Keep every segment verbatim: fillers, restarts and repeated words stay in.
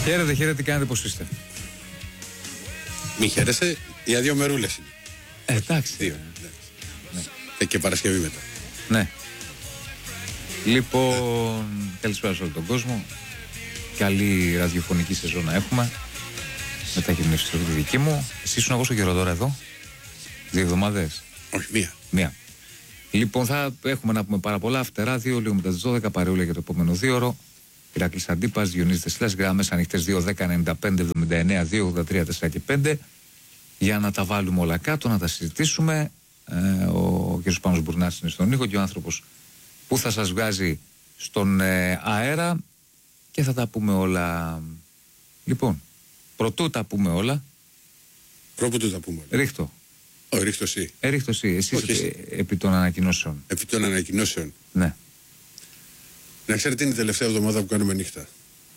Χαίρετε, χαίρετε, τι κάνετε, πώς είστε? Μη χαίρεσαι, για δύο μερούλες είναι. Ε, εντάξει. Δύο. Ναι. Ναι. Ε, και Παρασκευή μετά. Ναι. Λοιπόν, καλησπέρα σε όλο τον κόσμο. Καλή ραδιοφωνική σεζόν να έχουμε. Μετά και την επιστροφή τη δική μου. Εσύ ήσουν εγώ στο καιρό τώρα εδώ. Δύο εβδομάδες. Όχι, μία. Μία. Λοιπόν, θα έχουμε να πούμε πάρα πολλά. Φτεράδιο, λίγο μετά τις δώδεκα, παρεούλα για το επόμενο δύο ώρο. Ηρακλής Αντίπας, Διονύσης Δεσίλας, γραμμές ανοιχτές δύο δέκα ενενήντα πέντε εβδομήντα εννέα δύο ογδόντα τρία τέσσερα και πέντε. Για να τα βάλουμε όλα κάτω, να τα συζητήσουμε. Ε, ο κ. Πάνος Μπουρνάς είναι στον ήχο και ο άνθρωπος που θα σας βγάζει στον ε, αέρα και θα τα πούμε όλα. Λοιπόν, πρωτού τα πούμε όλα. Πρωτού τα πούμε όλα. Ρίχτω. Όχι, ρίχτω εσύ. Ε, ρίχτω εσύ. Εσύ είσαι επί των ανακοινώσεων. Επί των ανακοινώσεων. Ναι. Να ξέρετε, είναι η τελευταία εβδομάδα που κάνουμε νύχτα.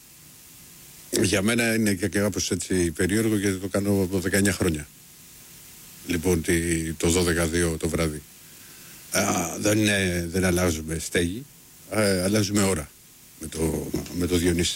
Για μένα είναι και κάπως έτσι περίεργο, γιατί το κάνω από δεκαεννιά χρόνια. Λοιπόν, το δώδεκα δύο το βράδυ. Α, δεν, είναι, δεν αλλάζουμε στέγη, α, αλλάζουμε ώρα με το, με το Διονύση.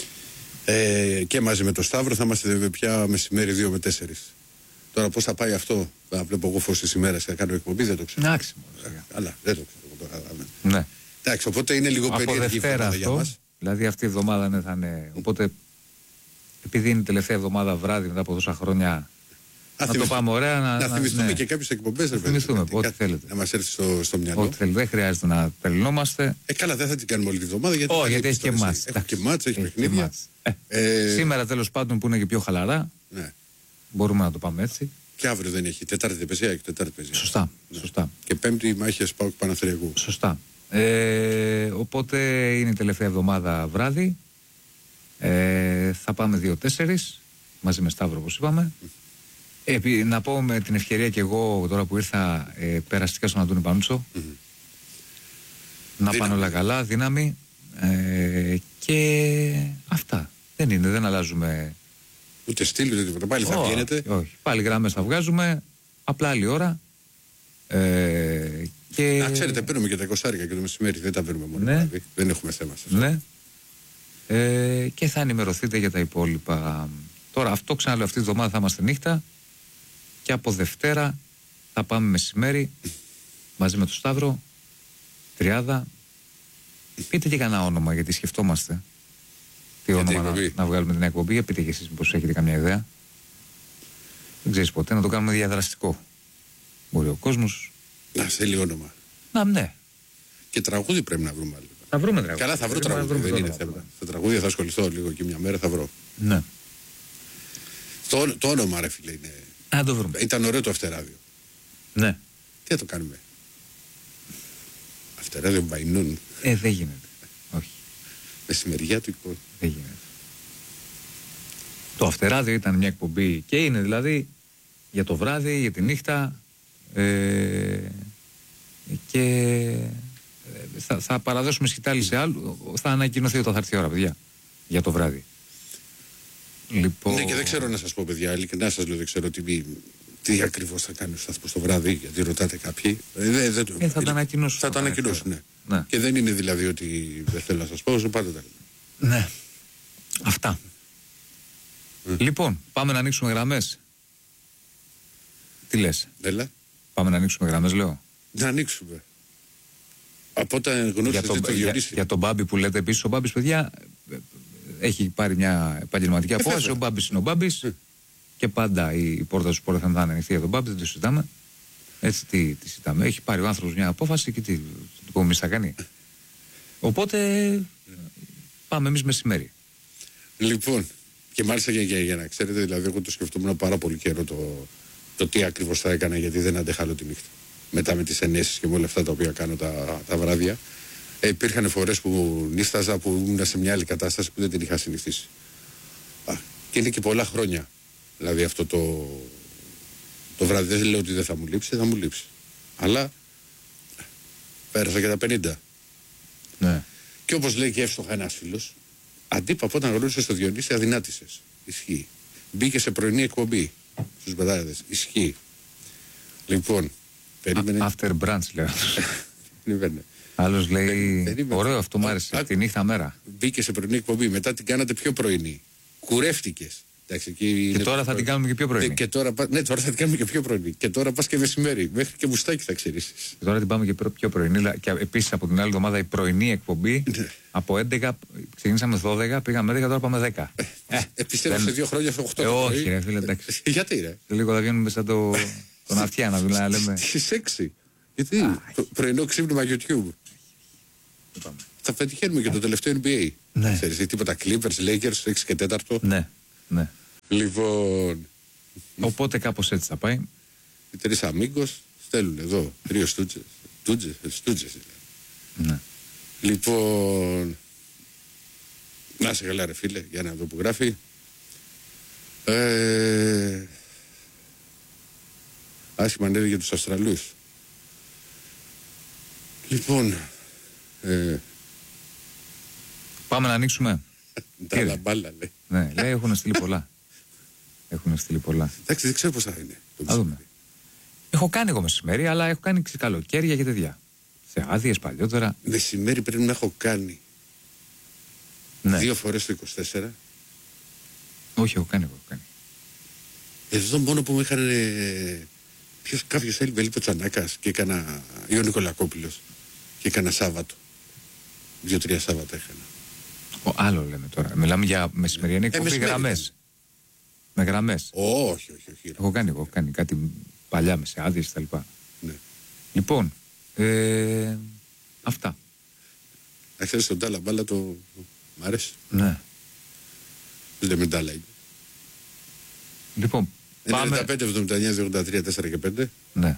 Ε, και μαζί με το Σταύρο θα είμαστε πια μεσημέρι δύο με τέσσερα. Τώρα πώς θα πάει αυτό, θα βλέπω εγώ φως της ημέρας και θα κάνω εκπομπή, δεν το ξέρω. Εντάξει. Αλλά δεν το ξέρω τώρα. Ναι. Εντάξει, οπότε είναι λίγο περίεργη η εβδομάδα για μας. Δηλαδή αυτή η εβδομάδα ναι, θα είναι. Οπότε, επειδή είναι η τελευταία εβδομάδα βράδυ μετά από τόσα χρόνια. Να, να το πάμε ωραία. Να, να, να θυμηθούμε ναι. και κάποιες εκπομπές. Να θυμηθούμε, ό,τι θέλετε. Να μας έρθει στο, στο μυαλό. Ό,τι θέλετε. Δεν χρειάζεται να περιλυνόμαστε. Ε, καλά, δεν θα την κάνουμε όλη τη εβδομάδα. Γιατί oh, γιατί έχει και μάτς. Έχει και μάτς, έχει παιχνίδια. Ε, ε, σήμερα τέλος πάντων που είναι και πιο χαλαρά. Ναι. Μπορούμε να το πάμε έτσι. Και αύριο δεν έχει. Τετάρτη δεν παίζει, Τετάρτη παίζει. Σωστά. Ναι. Σωστά. Και Πέμπτη η μάχη ΠΑΟΚ Παναθηναϊκού. Σωστά. Ε, οπότε είναι η τελευταία εβδομάδα βράδυ. Ε, θα πάμε δύο τέσσερα μαζί με Σταύρο, όπως είπαμε. Mm. Ε, να πω με την ευκαιρία και εγώ τώρα που ήρθα ε, περαστικά στον Αντώνη Πανούτσο. Mm. Να δύναμη. Πάνε όλα καλά, δύναμη. Ε, και αυτά. Δεν είναι, δεν αλλάζουμε. Ούτε στυλ, ούτε τίποτα. Πάλι θα βγαίνετε. Όχι. Πάλι γραμμές θα βγάζουμε. Απλά άλλη ώρα. Ε, και... Να ξέρετε, παίρνουμε και τα εικοσάρικα και το μεσημέρι. Δεν τα παίρνουμε μόνο. Ναι. Δηλαδή. Δεν έχουμε θέμα σε αυτό. Ναι. Ε, και θα ενημερωθείτε για τα υπόλοιπα. Τώρα, αυτό ξαναλέω, αυτή τη βδομάδα θα είμαστε νύχτα. Και από Δευτέρα θα πάμε μεσημέρι μαζί με τον Σταύρο. Τριάδα. Πείτε και κανένα όνομα, γιατί σκεφτόμαστε. Τι για όνομα να, να βγάλουμε την εκπομπή. Για πείτε και εσείς μήπως έχετε καμιά ιδέα. Δεν ξέρεις ποτέ, να το κάνουμε διαδραστικό. Μπορεί ο κόσμος. Να θέλει όνομα. Να, ναι. Και τραγούδι πρέπει να βρούμε άλλο. Θα βρούμε τραγούδι. Καλά, θα βρω τραγούδι. Δεν είναι όνομα, θέμα. Τα τραγούδια θα ασχοληθώ λίγο και μια μέρα θα βρω. Ναι. Το, το όνομα, ρε φίλε, είναι. Να το βρούμε. Ήταν ωραίο το Αυτεράδιο. Ναι. Τι θα το κάνουμε. Αυτεράδιο Μπαϊνούν. Ε, δεν γίνεται. Όχι. Μεσημεριάτικο. Δεν γίνεται. Το Αυτεράδιο ήταν μια εκπομπή και είναι δηλαδή για το βράδυ, για τη νύχτα. Ε, και ε, θα, θα παραδώσουμε σκητάλη σε άλλο. Θα ανακοινωθεί όταν θα έρθει η ώρα, παιδιά. Για το βράδυ. Λοιπόν... Ναι, και δεν ξέρω να σας πω, παιδιά, ειλικρινά σας λέω, δεν ξέρω τι, τι ακριβώς θα κάνει ο σταθμός το βράδυ, γιατί ρωτάτε κάποιοι. Ε, δε, δε, ε, θα τα ανακοινώσουν. Θα τα ανακοινώσουν, ναι. ναι. Και δεν είναι δηλαδή ότι δεν θέλω να σας πω, όσο πάντα τα λέμε. Ναι. Αυτά. Mm. Λοιπόν, πάμε να ανοίξουμε γραμμές. Τι λες? Έλα. Πάμε να ανοίξουμε γραμμές, λέω. Να ανοίξουμε. Από όταν γνώρισε το, το για, για τον Μπάμπη που λέτε επίσης, ο Μπάμπης, παιδιά, έχει πάρει μια επαγγελματική ε, απόφαση. Ο Μπάμπης είναι ο Μπάμπης. Mm. Και πάντα η, η πόρτα του σπορ θα είναι ανοιχτή για τον Μπάμπη, δεν το συζητάμε. Έτσι τι, τι συζητάμε. Έχει πάρει ο άνθρωπος μια απόφαση και τι, το πούμε εμείς θα κάνει. Οπότε πάμε εμείς μεσημέρι. Λοιπόν, και μάλιστα για, για, για να ξέρετε, δηλαδή, εγώ το σκεφτόμουν πάρα πολύ καιρό το, το τι ακριβώς θα έκανα, γιατί δεν αντέχα άλλο τη νύχτα. Μετά με τις ενέσεις και με όλα αυτά τα οποία κάνω τα, τα βράδια. Ε, υπήρχαν φορές που νύχταζα που ήμουν σε μια άλλη κατάσταση που δεν την είχα συνηθίσει. Α, και είναι και πολλά χρόνια. Δηλαδή αυτό το, το βράδυ δεν λέω ότι δεν θα μου λείψει, θα μου λείψει. Αλλά πέρασα και τα πενήντα. Ναι. Και όπως λέει και εύστοχα ένας φίλος, αντίπα από όταν γνώρισε στο Διονύση αδυνάτησες. Ισχύει. Μπήκε σε πρωινή εκπομπή στους μπεδάριδες. Ισχύει. Λοιπόν, περίμενε. After brunch λέω. Περίμενε. Άλλος λέει, ωραίο αυτό μου άρεσε, τη νύχτα μέρα. Μπήκε σε πρωινή εκπομπή, μετά την κάνατε πιο πρωινή. Κουρεύτηκες. Εντάξει, και, και τώρα θα την κάνουμε και πιο πρωινή. Και τώρα, ναι, τώρα θα την κάνουμε και πιο πρωινή. Και τώρα πας και μεσημέρι. Μέχρι και μουστάκι θα ξερίσεις. Και τώρα την πάμε και πιο πρωινή. Και επίσης από την άλλη εβδομάδα η πρωινή εκπομπή Ναι. από έντεκα ξεκινήσαμε δώδεκα, πήγαμε έντεκα, τώρα πάμε δέκα. Ε, ε, πιστεύω σε δύο χρόνια σε οκτώ. Ε, όχι, ρε φίλε, εντάξει. Γιατί, ρε. Λίγο θα βγαίνουμε σαν το, τον αυτιά να δουλά, λέμε. Στις έξι. Γιατί. Προ- πρωινό ξύπνημα YouTube. Θα πετυχαίνουμε και το τελευταίο N B A. Ναι. Ξέρεις, τίποτα Clippers, Lakers, έξι και τέταρτο. Ναι, ναι. Λοιπόν, Οπότε κάπως έτσι θα πάει. οι τρεις αμίγκος στέλνουν εδώ τρεις στούτζες. Στούτζες, στούτζες δηλαδή. Ναι. Λοιπόν, να σε καλά ρε φίλε, για να δω που γράφει. Ε, άσχημα νεύει για τους Αυστραλούς. Λοιπόν, ε, Πάμε να ανοίξουμε. τα άλλα μπάλα λέει. Ναι, λέει έχουν στείλει πολλά. Έχουν στείλει πολλά. Εντάξει, δεν ξέρω πώς θα είναι. το Θα δούμε. μεσημέρι. Έχω κάνει εγώ μεσημέρι, αλλά έχω κάνει και καλοκαίρια και τέτοια. Σε άδειες παλιότερα. Μεσημέρι πρέπει να έχω κάνει Ναι. δύο φορές το είκοσι τέσσερα. Όχι, έχω κάνει εγώ. Έχω κάνει. Εδώ μόνο που με είχαν. Ε, ποιος, κάποιος έλειπε, έλειπε ο Τσανάκας και έκανα. Ή ο Νικολακόπουλος. Και έκανα Σάββατο. Δύο-τρία Σάββατα έκανα. Ο, άλλο λέμε τώρα. Μιλάμε για μεσημεριανή εκπομπή μεσημέρι γραμμές. Με γραμμές. Όχι, όχι, όχι. Έχω κάνει εγώ. Έχω κάνει κάτι παλιά με σε άδειες κτλ. Ναι. Λοιπόν, ε, αυτά. Να ξέρεις τον Τάλα μπάλα το. Μ' αρέσει. Ναι. Δεν με Τάλα. Λοιπόν, πάμε. ενενήντα πέντε εβδομήντα εννιά ογδόντα τρία τέσσερα και πέντε. Ναι.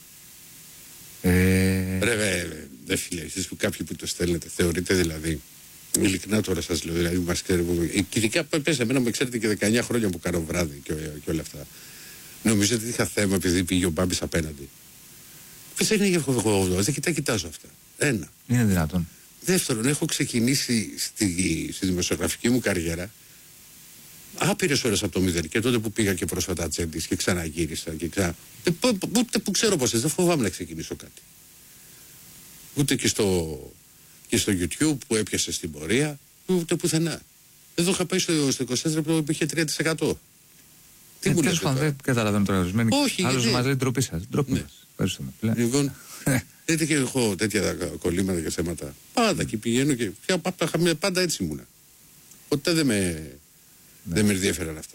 Ε, Ρε, ρε, δε φίλε, εσείς που κάποιοι που το στέλνετε, θεωρείτε δηλαδή. Ειλικρινά τώρα σας λέω, δηλαδή μας ξέρετε. Και ειδικά πες εμένα με ξέρετε και δεκαεννιά χρόνια που κάνω βράδυ και, και όλα αυτά. Νομίζω ότι είχα θέμα επειδή πήγε ο Μπάμπης απέναντι. Πες έγινε για εγώ, δεν τα κοιτάζω αυτά. Ένα. είναι δυνατόν. Δεύτερον, έχω ξεκινήσει στη, στη δημοσιογραφική μου καριέρα άπειρες ώρες από το μηδέν. Και τότε που πήγα και πρόσφατα Τσέντης και ξαναγύρισα και ξανά. Ε, πο- πο- Ούτε που ξέρω πώς δεν φοβάμαι να ξεκινήσω κάτι. Ούτε και στο, και στο YouTube που έπιασε στην πορεία, ούτε πουθενά. Εδώ είχα πάει στο, στο είκοσι τέσσερα που είχε τρία τοις εκατό. Τι Ε, μου τέλος λέτε πάντων, τώρα. δεν καταλαβαίνω τώρα ορισμένοι. Όχι, Άλλος γιατί- μας λέει ντροπή σας. Ντροπή Ναι. μας. Ευχαριστούμε. Πλέ. Λοιπόν, έτσι και έχω τέτοια κολλήματα και θέματα. Πάντα και πηγαίνω και πια πάντα, χαμηλά, πάντα έτσι ήμουνα. Ποτέ δεν με, δεν με ενδιαφέραν αυτά.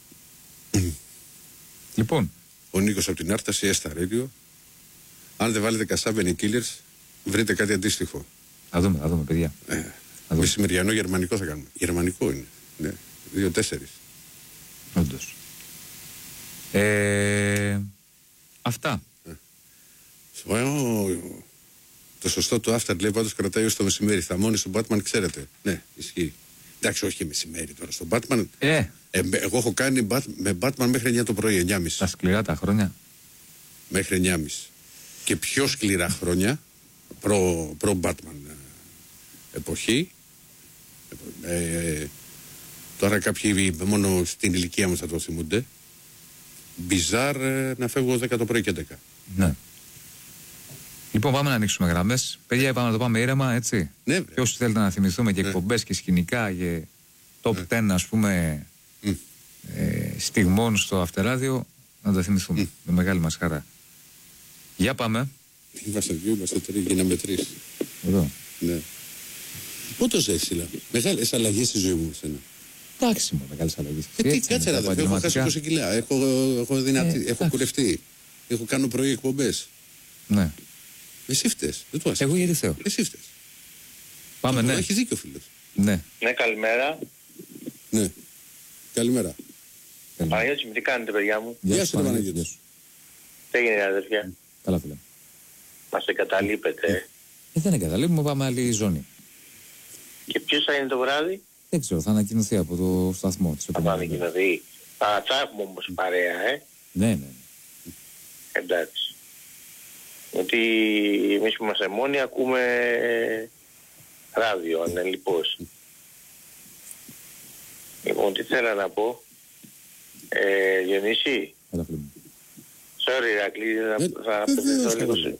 Λοιπόν, Ο Νίκος από την Άρταση, Έστα Radio. Αν δεν βάλετε Κασάμπεν οι Killers, βρείτε κάτι αντίστοιχο. θα δούμε, θα δούμε, παιδιά. Ε, Θα δούμε. μεσημεριανό γερμανικό θα κάνουμε. Γερμανικό είναι. Ναι, δύο-τέσσερις. Όντως. Ε, αυτά. Ο- Το σωστό του after λέει πάντως κρατάει ως το μεσημέρι. Θα μόνοι στον Batman, ξέρετε. Ναι, ισχύει. Εντάξει, όχι και μεσημέρι τώρα. Στον Batman. Ε, Ε, με- εγώ έχω κάνει Bat- με Batman μέχρι εννιά το πρωί, εννιά και μισή. τα σκληρά τα χρόνια. Μέχρι εννιά και μισή. Και πιο σκληρά χρόνια, προ, προ Batman ε, εποχή. Ε, τώρα κάποιοι μόνο στην ηλικία μου θα το θυμούνται. Μπιζάρ ε, να φεύγω δέκα το πρωί και έντεκα. Ναι. Λοιπόν, πάμε να ανοίξουμε γραμμές. Παιδιά, είπαμε να το πάμε ήρεμα, έτσι. Ναι, Και όσοι θέλετε να θυμηθούμε και Ναι. εκπομπές και σκηνικά και top δέκα, ας πούμε, Μμ. ε, στιγμών στο Αυτεράδιο, να τα θυμηθούμε. Με μεγάλη μας χαρά. Για πάμε. Είμαστε δύο, είμαστε τρεις, γίναμε τρεις. Εδώ. Ναι. Πότε ζέσυλα. Μεγάλες αλλαγές στη ζωή μου εσένα. Εντάξει, μου μεγάλες αλλαγές. Ε, τι, Έτσι, κάτσε με ρε τα αδερφέ, έχω χάσει επαγγελματικά. είκοσι κιλά. Έχω, έχω, δυνατή, Ε, έχω εντάξει. κουρευτεί. Έχω κάνει πρωί εκπομπές. Ναι. Εσύ φταίς. Δεν το Εγώ γιατί θέλω. Εσύ φταίς. Πάμε, ναι. Έχει δίκιο φίλος. Ναι. Ναι, καλημέρα. Ναι. Καλημέρα. Παναγιώτη, μου τι κάνετε, παιδιά μου. Γεια σου, Παναγιώτη, Παναγιώτη. γεια σου. Τι έγινε, αδερφιά. Καλά, φίλε. Μας εγκαταλείπετε. Ε, δεν εγκαταλείπουμε, πάμε άλλη ζώνη. Και ποιος θα είναι το βράδυ? Δεν ξέρω, θα ανακοινωθεί από το σταθμό της Θα το επόμενης. ανακοινωθεί. Α, θα έχουμε όμως παρέα, ε. Ναι, ναι, ναι. Εντάξει. Γιατί εμείς που είμαστε μόνοι ακούμε ράδιο, ανελιπώς. Λοιπόν, τι θέλω να πω. Ε, Διονύση, Έλα, φίλε μου. sorry, Ηρακλή, Ε, θα- θα βεβαίως, απευθυνθώ λίγο καλά. σου.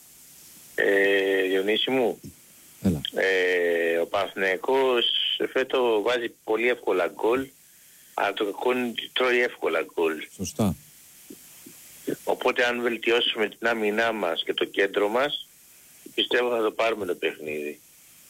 Ε, Διονύση μου, Έλα. Ε, ο Παναθηναϊκός φέτο βάζει πολύ εύκολα γκολ Αλλά το κακό είναι ότι τρώει εύκολα γκολ. Σωστά. Οπότε αν βελτιώσουμε την άμυνά μας και το κέντρο μας, πιστεύω θα το πάρουμε το παιχνίδι.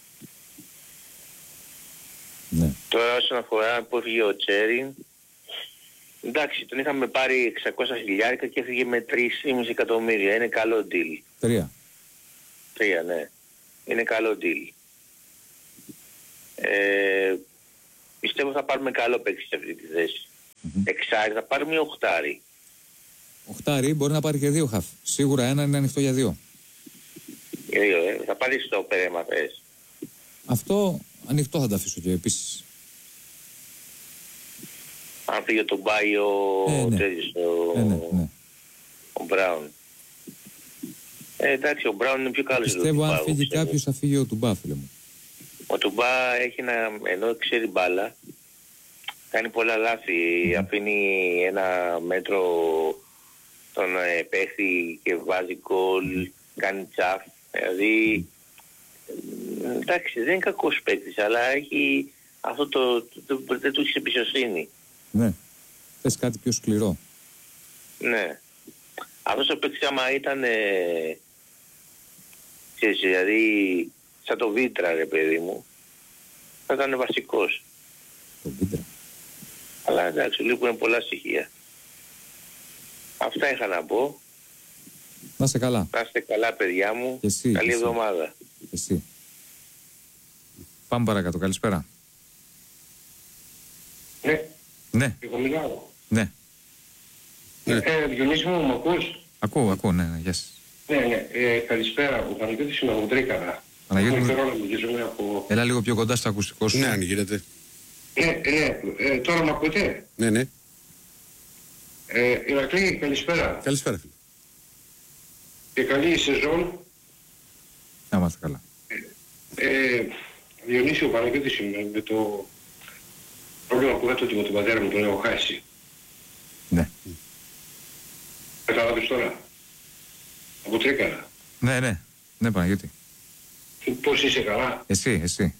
Ναι. Τώρα όσον αφορά που έφυγε ο Τσέριν, εντάξει, τον είχαμε πάρει εξακόσια χιλιάρικα και έφυγε με τρία κόμμα πέντε εκατομμύρια. Είναι καλό deal. Τρία. Τρία, ναι. Είναι καλό deal. Ε, πιστεύω θα πάρουμε καλό παίκτη σε αυτή τη θέση. Mm-hmm. Εξάρι θα πάρουμε ή οχτάρι. Οχτάρι μπορεί να πάρει και δύο χαφ. Σίγουρα ένα είναι ανοιχτό για δύο. Για δύο, ε. Θα πάρει στο πέραιμα θες. Αυτό ανοιχτό θα τα αφήσω και επίσης. Αν φύγει τον Μπάι ο, ε, ναι. τέτοιος, ο... Ε, ναι, ναι. ο Μπράουν. Ε, εντάξει, ο Μπράουν είναι πιο καλός. Πιστεύω αν φύγει κάποιος θα φύγει ο Τουμπά, φίλε μου. Ο Τουμπά έχει ένα, ενώ ξέρει μπάλα, κάνει πολλά λάθη. Mm. Αφήνει ένα μέτρο τον ε, παίχτη και βάζει γκολ, mm. κάνει τσαφ. Δηλαδή, ε, εντάξει, δεν είναι κακός παίκτης, αλλά έχει αυτό το, το, το, το δεν του έχει εμπιστοσύνη. Ναι, θες κάτι πιο σκληρό. Ναι. Αυτός ο παίκτης άμα ήταν, ε, ξέρεις, δηλαδή, σαν το Βίτρα, ρε παιδί μου, θα ήταν βασικός. Το Βίτρα. Αλλά εντάξει, λείπουν πολλά στοιχεία. Αυτά είχα να πω. Να είστε καλά. Να είστε καλά, παιδιά μου. Και εσύ, καλή και εβδομάδα. Και εσύ. Πάμε παρακάτω. Καλησπέρα. Ναι. Ναι. Εγώ μιλάω. Ναι. Ε, Διονύση μου, μ' ακούς? Ακούω, ακούω, ναι, ναι, γεια σας. Ναι, ναι. Ε, καλησπέρα. Ο Παναγιώτης είμαι από Τρίκαρα. Παναγιώτη Έχω μου, καιρό να μιλήσουμε από... έλα λίγο πιο κοντά στο ακουστικό σου. Ναι, αν γίνεται. Ναι, ναι. Ε, τώρα μ' ακούτε? Ναι, ναι. Ε, Ηρακλή, καλησπέρα. Καλησπέρα, φίλε. Και καλή σεζόν. Να είμαστε καλά. Ε, Διονύση, ο Παναγιώτης είμαι με το πρόβλημα που έχω με τον πατέρα μου, τον έχω χάσει. Ναι. Κατάλαβες τώρα? Από Τρίκαρα. Ναι, ναι. Ναι, Παναγιώτη. Πώς είσαι, καλά? Εσύ, εσύ.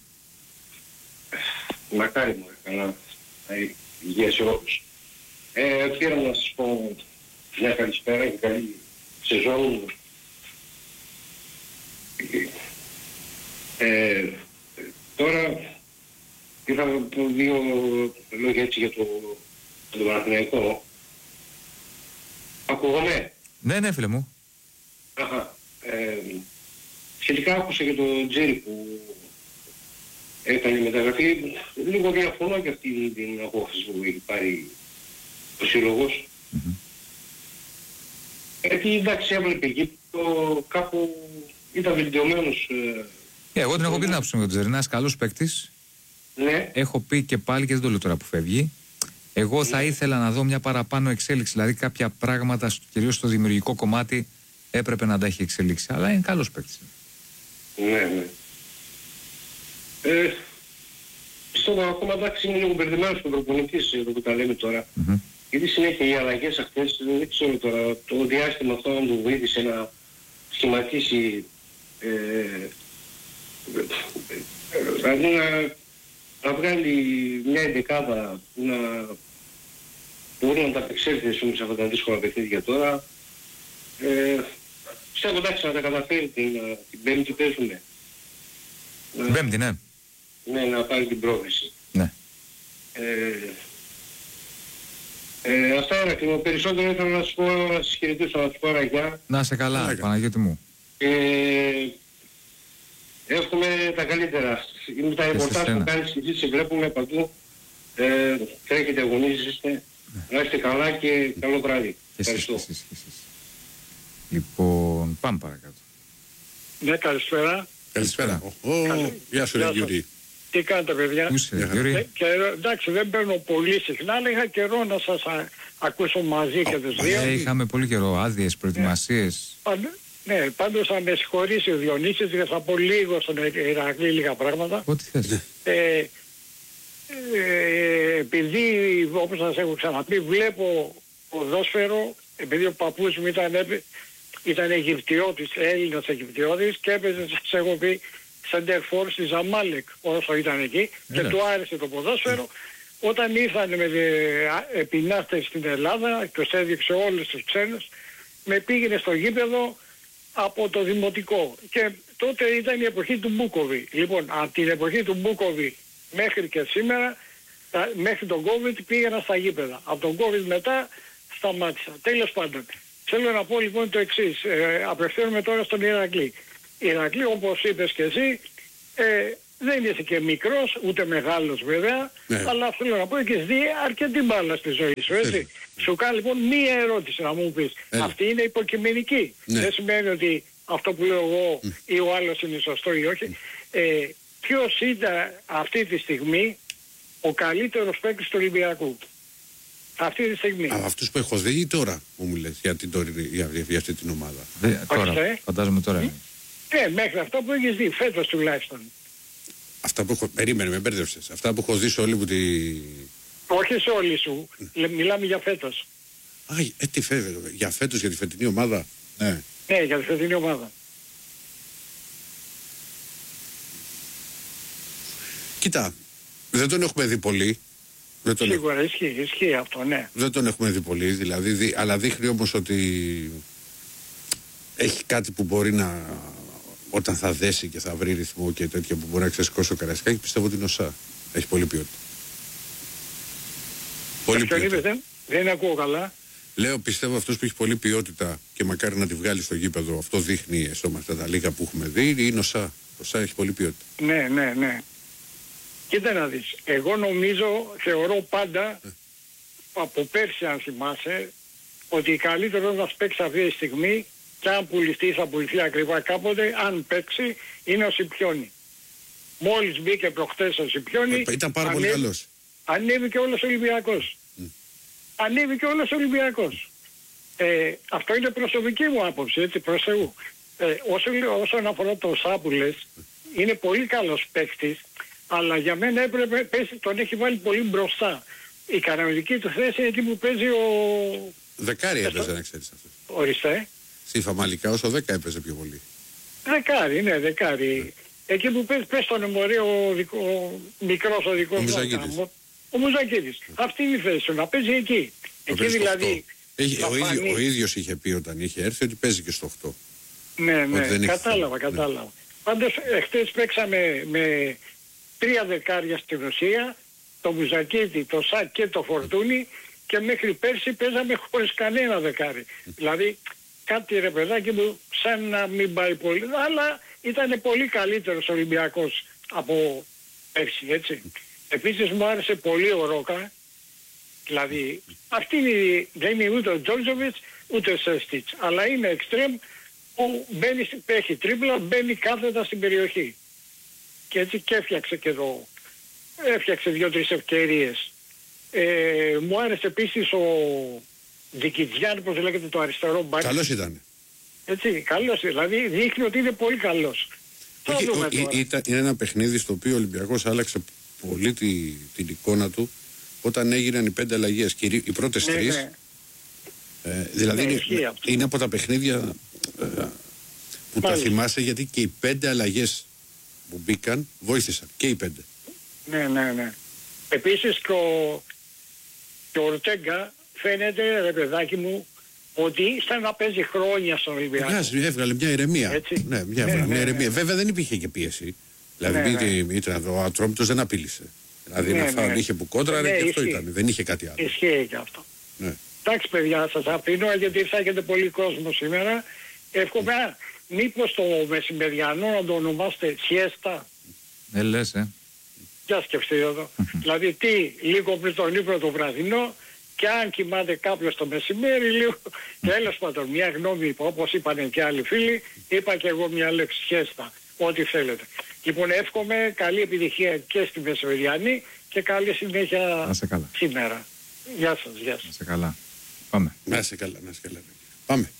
Μακάρι μου, καλά. Υγεία σε όλους. Ε, πήρα να σας πω μια καλησπέρα και καλή σεζόν. Ε, τώρα ήθελα να πω δύο λόγια έτσι για το, το Παναθηναϊκό. Ακούγομαι? Ναι, ναι, φίλε μου. Αχα. Ε, σχετικά άκουσα για το Τζέρι που έκανε μεταγραφή. Λίγο διαφωνώ και αυτή την απόφαση που έχει πάρει ο σύλλογος. Mm-hmm. Γιατί εντάξει έβλεπε εκεί το κάπου ήταν βελτιωμένος. Ε, εγώ την έχω πει την άποψη με τον Τζέρι, ένας καλός παίκτης. Ναι. Έχω πει και πάλι και δεν το λέω τώρα που φεύγει. Εγώ θα ήθελα να δω μια παραπάνω εξέλιξη. Δηλαδή κάποια πράγματα, κυρίως στο δημιουργικό κομμάτι, έπρεπε να τα έχει εξελίξει. Αλλά είναι καλός παίκτης. Ναι, ναι. Ε, πιστεύω ακόμα εντάξει είναι λίγο μπερδεμένος ο προπονητής εδώ που τα λέμε τώρα. Mm-hmm. Γιατί συνέχεια οι αλλαγές αυτές, δεν ξέρω τώρα, το διάστημα αυτό να του βοήθησε να σχηματίσει, ε, δηλαδή να, να βγάλει μια εντεκάδα που να μπορεί να τα απεξέλθει σε αυτά τα δύσκολα παιχνίδια τώρα. Ε, πιστεύω εντάξει να τα καταφέρει την, την Πέμπτη παίζουμε. Την Πέμπτη, ναι. Ναι, να πάρει την πρόθεση. Ναι. Ε, ε, αυτά είναι και περισσότερο ήθελα να σου πω, να σας χαιρετήσω, να σου πω ραγιά. Να είσαι καλά, Άρα. Παναγιώτη μου. Ε, εύχομαι τα καλύτερα. Είναι τα ρεπορτάζ που κάνεις και εσύ, σε βλέπουμε παντού. Ε, τρέχετε, αγωνίζεστε. Να είστε καλά και καλό βράδυ. Ευχαριστώ. Εσείς, εσείς, εσείς. Λοιπόν, πάμε παρακάτω. Ναι, καλησπέρα. Καλησπέρα. Ω, γεια σου, ρε Γιούρι. Τι κάνετε, παιδιά? Πού είσαι, Yeah. Γιώργη? Ε, και, εντάξει, δεν παίρνω πολύ συχνά, αλλά είχα καιρό να σας α, ακούσω μαζί και τους δύο. Ε, είχαμε πολύ καιρό, άδειες, προετοιμασίες. Πάντ- ναι, πάντως θα με συγχωρήσει ο Διονύσης, γιατί θα πω λίγο στον Ηρακλή λίγα πράγματα. Ό,τι θες. Ε, ε, επειδή, όπως σας έχω ξαναπεί, βλέπω ποδόσφαιρο, επειδή ο παππούς μου ήταν, ήταν Αιγυπτιώτης, Έλληνας Αιγυπτιώτης και έπαιζε, σας έχω πει, σεντερφόρ στη Ζαμάλεκ όσο ήταν εκεί και Έλα. του άρεσε το ποδόσφαιρο. όταν ήρθαν με επινάστες στην Ελλάδα, τους έδειξε όλους τους ξένους, με πήγαινε στο γήπεδο από το δημοτικό. Και τότε ήταν η εποχή του Μπούκοβι. Λοιπόν, από την εποχή του Μπούκοβι μέχρι και σήμερα, μέχρι τον COVID πήγαινα στα γήπεδα. Από τον COVID μετά σταμάτησα. Τέλος πάντων, θέλω να πω λοιπόν το εξής. Ε, απευθύνομαι τώρα στον Ηρακλή. Ηρακλή, όπως είπες και εσύ, ε, δεν είσαι και μικρός, ούτε μεγάλος βέβαια, ναι. Αλλά θέλω να πω έχεις δει αρκετή μπάλα στη ζωή σου, έτσι. Ναι. Σου κάνω λοιπόν μία ερώτηση να μου πεις. Ναι. Αυτή είναι υποκειμενική. Ναι. Δεν σημαίνει ότι αυτό που λέω εγώ mm. ή ο άλλος είναι σωστό ή όχι. Mm. Ε, ποιος ήταν αυτή τη στιγμή ο καλύτερος παίκτης του Ολυμπιακού? Αυτή τη στιγμή. Από αυτούς που έχω δει ή τώρα που μου λες για, την, για, για, για αυτή την ομάδα? Δε, τώρα, ε? Φαντάζομαι τώρα. Ε, ε, μέχρι αυτό που έχεις δει, φέτος τουλάχιστον. Αυτά που έχω... Περίμενε, με μπέρδευσες. Αυτά που έχω δει σε όλη μου τη... Όχι σε όλη σου. Mm. Μιλάμε για φέτος. Α, ε, τι φεύγει. Για φέτος, για τη φετινή ομάδα. Ναι. Ναι, για τη φετινή ομάδα. Κοίτα, δεν τον έχουμε δει πολύ. Δεν τον Σίγουρα έχουμε... ισχύει, ισχύει αυτό, ναι. Δεν τον έχουμε δει πολύ, δηλαδή, δι... αλλά δείχνει όμως ότι έχει κάτι που μπορεί να... Όταν θα δέσει και θα βρει ρυθμό και τέτοια που μπορεί να ξεσηκώσει ο Καραϊσκάκη, πιστεύω ότι είναι ο ΣΑ. Έχει πολύ ποιότητα. Πολύ ποιότητα. Δεν, δεν ακούω καλά. Λέω, πιστεύω αυτός που έχει πολύ ποιότητα και μακάρι να τη βγάλει στο γήπεδο, αυτό δείχνει στο αυτά τα λίγα που έχουμε δει, είναι ο ΣΑ. Ο ΣΑ έχει πολύ ποιότητα. Ναι, ναι, ναι. Κοίτα να δεις. Εγώ νομίζω, θεωρώ πάντα, ε. από πέρσι αν θυμάσαι, ότι καλύτερος να παίξει αυτή τη στιγμή, και αν πουληθεί θα πουληθεί ακριβά κάποτε, αν παίξει, είναι ο Σιπιώνη. Μόλις μπήκε προχτές ο Σιπιώνη, ήταν πάρα πολύ καλός. Ανέβηκε όλος ο Ολυμπιακός. Mm. Ανέβηκε όλος ο Ολυμπιακός. Ε, αυτό είναι προσωπική μου άποψη, έτσι, προς Θεού. Ε, όσο, όσον αφορά το ΣΑ που λες, είναι πολύ καλός παίκτης, αλλά για μένα έπρεπε, πέσει, τον έχει βάλει πολύ μπροστά. Η κανονική του θέση είναι εκεί που παίζει ο... Δεκάρι έπαιζε, να ξέρεις αυτό. Ορίστε. Στη Φαμαλικά όσο δέκα έπαιζε πιο πολύ. Δεκάρι, ναι, δεκάρι. Yeah. Εκεί που πες, πες τον εμπορίο ο, ο μικρός ο δικός μου. Ο Μουζακίδης. Mm. Αυτή είναι η θέση του, να παίζει εκεί. Το εκεί δηλαδή... Έχει, ο, ίδιο, ο ίδιος είχε πει όταν είχε έρθει ότι παίζει και στο οκτώ. Ναι, ναι, κατάλαβα, έχει... κατάλαβα. Ναι. Πάντως χτες παίξαμε με τρία δεκάρια στην Ρωσία, το Μουζακίδη, το Σάκ και το Φορτούνι, και μέχρι πέρσι παίζαμε χωρίς κανένα δεκάρι. Mm. Δηλαδή κάτι ρε παιδάκι μου σαν να μην πάει πολύ, αλλά ήταν πολύ καλύτερος Ολυμπιακός από πέρσι, έτσι. Επίσης μου άρεσε πολύ ο Ρόκα, δηλαδή αυτή είναι, δεν είναι ούτε ο Τζόρτζοβιτς ούτε ο Σέστιτς, αλλά είναι εξτρέμ που μπαίνει, έχει τρίπλα, μπαίνει κάθετα στην περιοχή. Και έτσι και έφτιαξε και εδώ, έφτιαξε δύο-τρεις ευκαιρίες. Ε, μου άρεσε επίσης ο Δικιτζιάν, πώς λέγεται, το αριστερό μπάκι. Καλός ήταν. Έτσι, καλός, δηλαδή δείχνει ότι είναι πολύ καλός. Όχι, ο, ήταν, είναι ένα παιχνίδι στο οποίο ο Ολυμπιακός άλλαξε πολύ τη, την εικόνα του όταν έγιναν οι πέντε αλλαγές και οι πρώτες ναι, τρεις. Ναι. Ε, δηλαδή ναι, είναι, είναι από τα παιχνίδια ε, που Μάλιστα. τα θυμάσαι, γιατί και οι πέντε αλλαγές που μπήκαν βοήθησαν. Και οι πέντε. Ναι, ναι, ναι. Επίσης και ο, και ο Ορτέγκα φαίνεται, ρε παιδάκι μου, ότι σαν να παίζει χρόνια στον Ολυμπιακό. Βγάζει, έβγαλε μια ηρεμία. Έτσι. Ναι, μια, ναι, μια ναι, ηρεμία. Ναι. Βέβαια δεν υπήρχε και πίεση. Δηλαδή ναι, ναι. ο Ατρόμητος δεν απείλησε. Δηλαδή ναι, να φάουν, ναι. είχε που κόντρα, ναι, και αυτό ισχύει. Ήταν. Δεν είχε κάτι άλλο. Ισχύει και αυτό. Ναι. Εντάξει παιδιά, σας αφήνω γιατί θα έχετε πολύ κόσμο σήμερα. Εύχομαι, mm. μήπως το μεσημεριανό να το ονομάσετε σιέστα. Δεν λες, ε. Για σκεφτείτε εδώ. Δηλαδή τι, λίγο πριν τον ύπνο το βραδινό, και αν κοιμάται κάποιος το μεσημέρι λίγο, τέλος πάντων, μια γνώμη, όπως είπαν και άλλοι φίλοι, είπα και εγώ μια λέξη, σχέστα, ό,τι θέλετε. Λοιπόν, εύχομαι καλή επιτυχία και στη Μεσημεριανή και καλή συνέχεια σήμερα. Γεια σας, γεια σας. Να σε καλά. Πάμε. Να σε καλά, να σε καλά. Πάμε.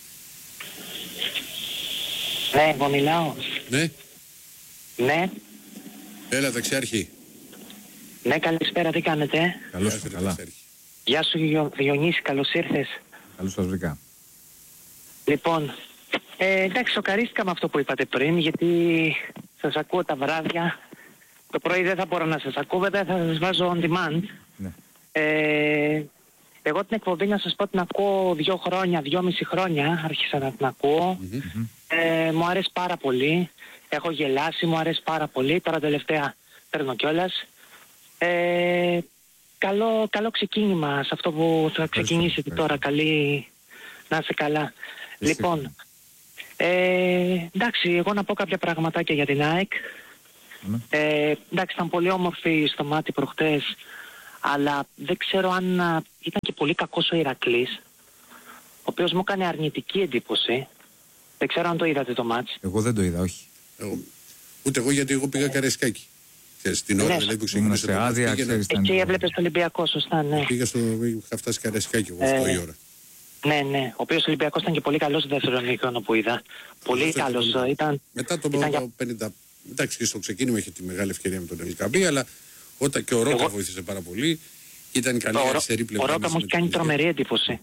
Ναι, εγώ μιλάω. Ναι. Ναι. Έλα, δεξιάρχη. Ναι, καλησπέρα, τι κάνετε? Καλώς, καλά. Γεια σου Διονύση, καλώς ήρθες. Καλώς σας βρήκα. Λοιπόν, ε, εντάξει, σοκαρίστηκα με αυτό που είπατε πριν, γιατί σας ακούω τα βράδια το πρωί δεν θα μπορώ να σας ακούω, βέβαια θα σας βάζω on demand. Ναι. Ε, εγώ την εκπομπή να σας πω την ακούω δύο χρόνια, δυόμιση χρόνια άρχισα να την ακούω. Mm-hmm. Ε, μου αρέσει πάρα πολύ. Έχω γελάσει, μου αρέσει πάρα πολύ. Τώρα τελευταία παίρνω κιόλας. Ε, καλό, καλό ξεκίνημα σε αυτό που θα ξεκινήσετε ευχαριστώ. Τώρα. Καλή, να είστε καλά. Εσύ. Λοιπόν, ε, εντάξει, εγώ να πω κάποια πραγματάκια για την ΑΕΚ. Mm. Ε, εντάξει, ήταν πολύ όμορφη στο μάτι προχτές, αλλά δεν ξέρω αν α, ήταν και πολύ κακός ο Ηρακλής, ο οποίος μου έκανε αρνητική εντύπωση. Δεν ξέρω αν το είδατε το μάτς. Εγώ δεν το είδα, όχι. Εγώ, ούτε εγώ, γιατί εγώ πήγα ε. Καραϊσκάκι. Στην ώρα, ναι, δηλαδή που ξεκίνησε σε άδεια, πήγαινα... Εκεί έβλεπες το Ολυμπιακό, σωστά, ναι. Πήγα στο... είχα φτάσει Καραϊσκάκι εγώ αυτό ε. η ώρα. Ναι, ναι. Ο οποίος Ολυμπιακός ήταν και πολύ καλός στο δεύτερο ημίχρονο που είδα. Πολύ καλός ήταν. Μετά το ήταν πενήντα. Εντάξει, και στο ξεκίνημα είχε τη μεγάλη ευκαιρία με τον Ελκαμπή, αλλά όταν και ο Ρόκα Εγώ... βοήθησε πάρα πολύ. Ήταν καλή αριστερή πλευρά. Ο Ρόκα μου έχει κάνει τρομερή εντύπωση.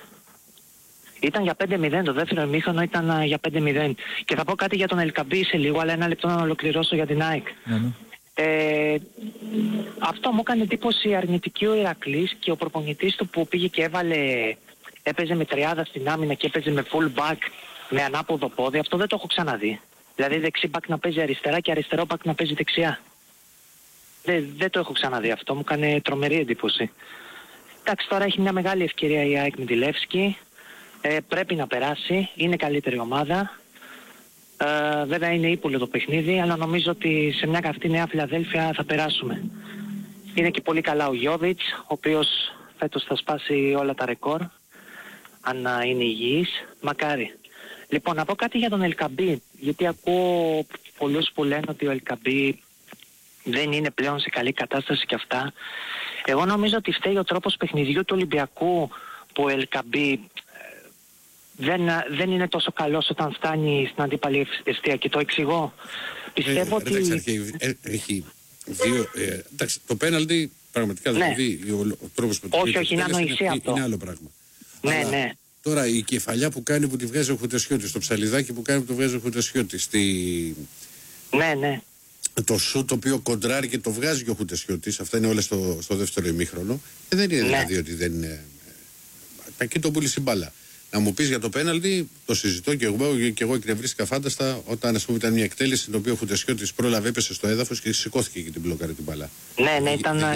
Ήταν για πέντε μηδέν, το δεύτερο ημίχρονο ήταν για πέντε μηδέν. Και θα πω κάτι για τον Ελκαμπή σε λίγο, αλλά ένα λεπτό να ολοκληρώσω για την ΑΕΚ. Ναι, ναι. Ε, αυτό μου έκανε εντύπωση αρνητική ο Ηρακλής και ο προπονητής του που πήγε και έβαλε, έπαιζε με τριάδα στην άμυνα και έπαιζε με full back με ανάποδο πόδι. Αυτό δεν το έχω ξαναδεί. Δηλαδή δεξί back να παίζει αριστερά και αριστερό back να παίζει δεξιά. Δεν, δεν το έχω ξαναδεί αυτό, μου έκανε τρομερή εντύπωση. Εντάξει, τώρα έχει μια μεγάλη ευκαιρία η ΑΕΚ με τη Λεύσκη. Ε, πρέπει να περάσει, είναι καλύτερη ομάδα. Ε, βέβαια είναι ύπουλο το παιχνίδι, αλλά νομίζω ότι σε μια καυτή Νέα Φιλαδέλφια θα περάσουμε. Είναι και πολύ καλά ο Γιώβιτς, ο οποίος φέτος θα σπάσει όλα τα ρεκόρ, αν είναι υγιής. Μακάρι. Λοιπόν, να πω κάτι για τον Ελκαμπή, γιατί ακούω πολλούς που λένε ότι ο Ελκαμπή δεν είναι πλέον σε καλή κατάσταση και αυτά. Εγώ νομίζω ότι φταίει ο τρόπος παιχνιδιού του Ολυμπιακού, που ο Ελκαμπή δεν, δεν είναι τόσο καλός όταν φτάνει στην αντίπαλη αιστεία, και το εξηγώ. Πιστεύω ε, ότι... Εντάξει, ε, έχει δύο... Ε, εντάξει, το πέναλτι πραγματικά, ναι, δηλαδή ο, ο τρόπος που το όχι, όχι, είναι ανοησία αυτό. Είναι άλλο πράγμα. Ναι, αλλά, ναι. Τώρα η κεφαλιά που κάνει που τη βγάζει ο Χουτεσιώτης, το ψαλιδάκι που κάνει που το βγάζει ο Χουτεσιώτης, τη... Ναι, ναι. Το σου το οποίο κοντράρει και το βγάζει και ο Χουτεσιώτης, αυτά είναι όλα στο, στο δεύτερο ημίχρονο. Και δεν είναι, ναι, δηλαδή ότι δεν είναι... Εκεί το πούλησε η μπάλα. Να μου πεις για το πέναλτι, το συζητώ και εγώ, και εγώ εκνευρίστηκα φάνταστα όταν, ας πούμε, ήταν μια εκτέλεση την οποία ο Χουτεσιώτης πρόλαβε, έπεσε στο έδαφος και σηκώθηκε και την μπλόκαρε την μπάλα. Ναι, ναι, ήταν,